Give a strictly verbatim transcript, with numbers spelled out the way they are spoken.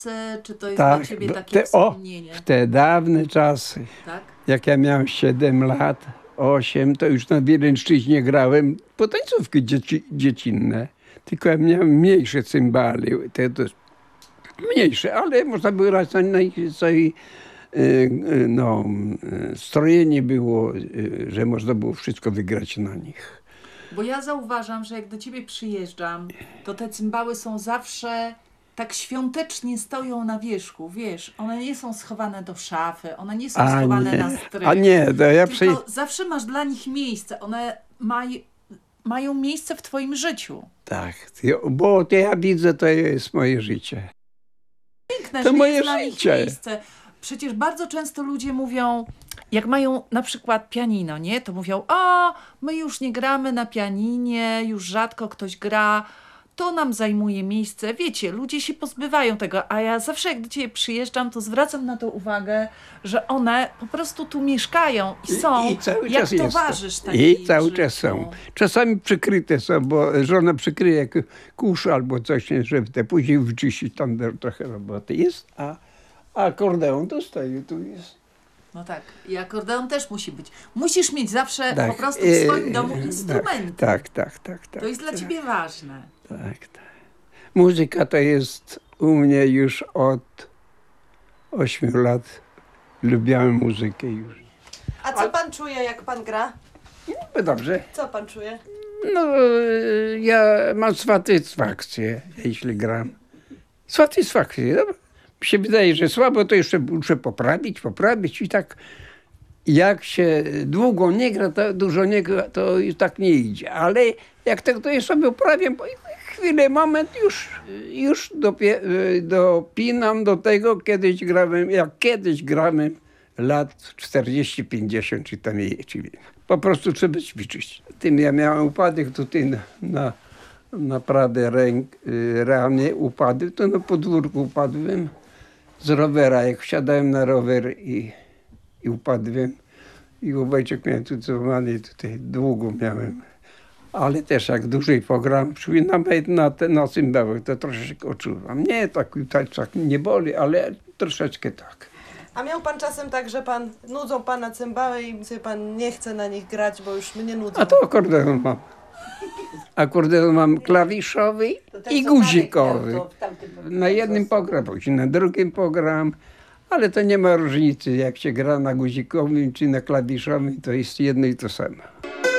Czy to jest Tak, dla ciebie do- takie te, o, wspomnienie? w te dawne czasy, Tak? jak ja miałem siedem lat, osiem, to już na Wileńszczyźnie grałem po tańcówki dzieci, dziecinne. Tylko ja miałem mniejsze cymbale, te, to, mniejsze, ale można było grać na, na całej, no, y, strojenie było, y, że można było wszystko wygrać na nich. Bo ja zauważam, że jak do ciebie przyjeżdżam, to te cymbały są zawsze tak świątecznie stoją na wierzchu, wiesz, one nie są schowane do szafy, one nie są A schowane nie, na strych. a nie, to ja przy... Tylko zawsze masz dla nich miejsce, one maj, mają miejsce w twoim życiu. Tak, bo to ja widzę, to jest moje życie. Piękne, To że moje jest dla nich życie. miejsce. Przecież bardzo często ludzie mówią, jak mają na przykład pianino, nie? To mówią, o, my już nie gramy na pianinie, już rzadko ktoś gra, to nam zajmuje miejsce. Wiecie, ludzie się pozbywają tego, a ja zawsze jak do ciebie przyjeżdżam, to zwracam na to uwagę, że one po prostu tu mieszkają i są I, i cały jak czas jest. towarzysz taki I cały w czas życiu. są. Czasami przykryte są, bo żona przykryje jak kurz albo coś, nie, żeby te później wyczyścić, tam trochę roboty jest, a, a akordeon to stoi, tu jest. No tak, i akordeon też musi być. Musisz mieć zawsze Tak, po prostu w e, swoim domu tak, instrumenty. Tak, tak, tak. tak To jest dla tak, ciebie ważne. Tak, tak. Muzyka to jest u mnie już od ośmiu lat. Lubiałem muzykę już. A co pan czuje, jak pan gra? No dobrze. Co pan czuje? No, y, ja mam satysfakcję, jeśli gram. Satysfakcję. No, mi się wydaje, że słabo to jeszcze muszę poprawić, poprawić i tak jak się długo nie gra, to dużo nie gra, to już tak nie idzie. Ale jak tak to ja sobie poprawiam, bo chwilę, moment, już, już dopie, dopinam do tego, kiedyś grałem, jak kiedyś grałem lat czterdzieści pięćdziesiąt czy tam jej, czyli po prostu trzeba ćwiczyć. Tym ja miałem upadek tutaj na, na, na prawe ręk, ramię upadek, to na podwórku upadłem z rowera, jak wsiadałem na rower i, i upadłem. I obojczyk miałem tu złamany, tutaj długo miałem. Ale też jak dłużej pogram, czuję nawet na, te, na cymbałach, to troszeczkę odczuwam. Nie, tak, tak, tak nie boli, ale troszeczkę tak. A miał pan czasem tak, że pan nudzą pana cymbały i sobie pan nie chce na nich grać, bo już mnie nudzą? A to akordeon mam. Akordeon mam klawiszowy i guzikowy. Na jednym pogram, później na drugim pogram, ale to nie ma różnicy, jak się gra na guzikowym czy na klawiszowym, to jest jedno i to samo.